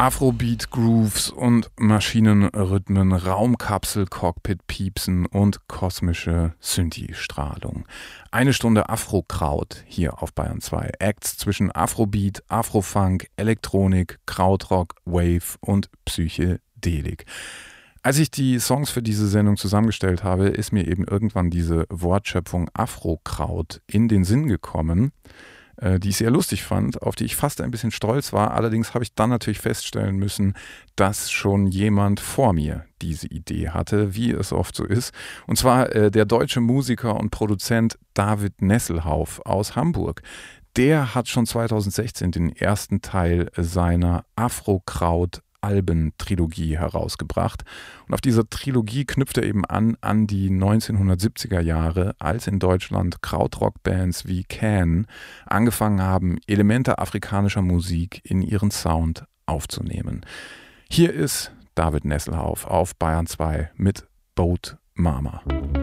Afrobeat, Grooves und Maschinenrhythmen, Raumkapsel-Cockpit-Piepsen und kosmische Synthi-Strahlung. Eine Stunde Afro-Kraut hier auf Bayern 2. Acts zwischen Afrobeat, Afrofunk, Elektronik, Krautrock, Wave und Psychedelik. Als ich die Songs für diese Sendung zusammengestellt habe, ist mir eben irgendwann diese Wortschöpfung Afro-Kraut in den Sinn gekommen, die ich sehr lustig fand, auf die ich fast ein bisschen stolz war. Allerdings habe ich dann natürlich feststellen müssen, dass schon jemand vor mir diese Idee hatte, wie es oft so ist. Und zwar der deutsche Musiker und Produzent David Nesselhauf aus Hamburg. Der hat schon 2016 den ersten Teil seiner Afro-Kraut-Alben-Trilogie herausgebracht. Und auf dieser Trilogie knüpft er eben an die 1970er Jahre, als in Deutschland Krautrock-Bands wie Can angefangen haben, Elemente afrikanischer Musik in ihren Sound aufzunehmen. Hier ist David Nesselhauf auf Bayern 2 mit Boat Mama.